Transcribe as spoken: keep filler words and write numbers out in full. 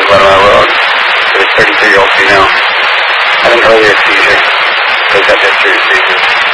Weathermont Road. There's a thirty-three-year-old female had an earlier seizure. They've got history of seizures.